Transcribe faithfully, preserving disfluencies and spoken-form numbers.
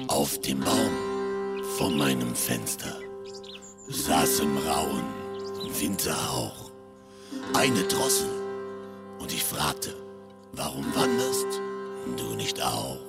Auf dem Baum vor meinem Fenster saß im rauen Winterhauch eine Drossel und ich fragte, warum wanderst du nicht auch?